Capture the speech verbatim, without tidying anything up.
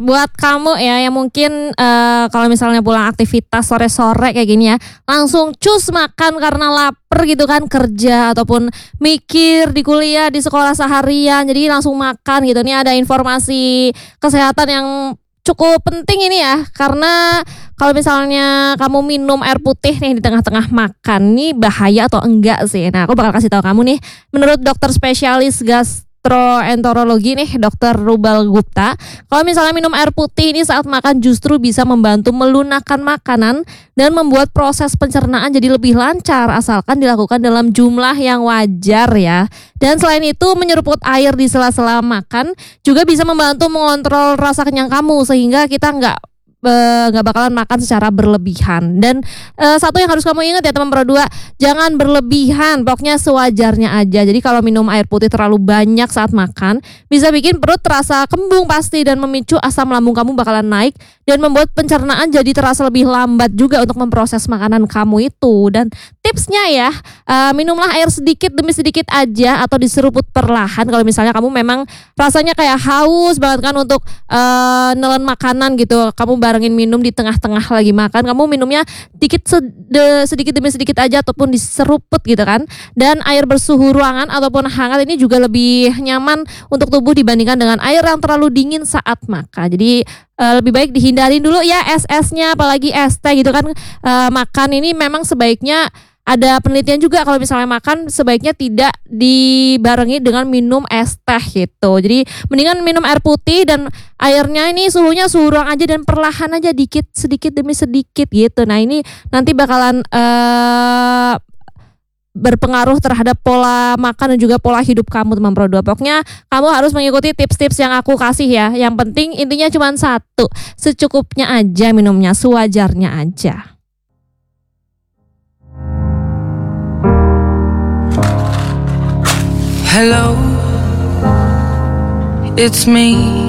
buat kamu ya yang mungkin uh, kalau misalnya pulang aktivitas sore-sore kayak gini ya, langsung cus makan karena lapar gitu kan, kerja ataupun mikir di kuliah, di sekolah seharian, jadi langsung makan gitu. Ini ada informasi kesehatan yang cukup penting ini ya, karena kalau misalnya kamu minum air putih nih di tengah-tengah makan, nih bahaya atau enggak sih? Nah, aku bakal kasih tahu kamu nih, menurut dokter spesialis gastroenterologi nih, dokter Rubal Gupta, kalau misalnya minum air putih ini saat makan justru bisa membantu melunakkan makanan dan membuat proses pencernaan jadi lebih lancar asalkan dilakukan dalam jumlah yang wajar ya. Dan selain itu menyeruput air di sela-sela makan juga bisa membantu mengontrol rasa kenyang kamu sehingga kita nggak nggak bakalan makan secara berlebihan. Dan uh, satu yang harus kamu ingat ya teman berdua, jangan berlebihan, pokoknya sewajarnya aja. Jadi kalau minum air putih terlalu banyak saat makan bisa bikin perut terasa kembung pasti dan memicu asam lambung kamu bakalan naik dan membuat pencernaan jadi terasa lebih lambat juga untuk memproses makanan kamu itu. Dan tipsnya ya, uh, minumlah air sedikit demi sedikit aja atau diseruput perlahan kalau misalnya kamu memang rasanya kayak haus banget kan untuk uh, nelen makanan gitu. Kamu barengin minum di tengah-tengah lagi makan, kamu minumnya sedikit sedikit demi sedikit aja ataupun diseruput gitu kan. Dan air bersuhu ruangan ataupun hangat ini juga lebih nyaman untuk tubuh dibandingkan dengan air yang terlalu dingin saat makan. Jadi uh, lebih baik dihindarin dulu ya es-esnya, apalagi es teh gitu kan. Uh, makan ini memang sebaiknya ada penelitian juga kalau misalnya makan sebaiknya tidak dibarengi dengan minum es teh gitu. Jadi mendingan minum air putih dan airnya ini suhunya suhu ruang aja dan perlahan aja dikit sedikit demi sedikit gitu. Nah ini nanti bakalan uh, berpengaruh terhadap pola makan dan juga pola hidup kamu teman Pro dua. Pokoknya kamu harus mengikuti tips-tips yang aku kasih ya. Yang penting intinya cuma satu, secukupnya aja minumnya, sewajarnya aja. Hello, it's me.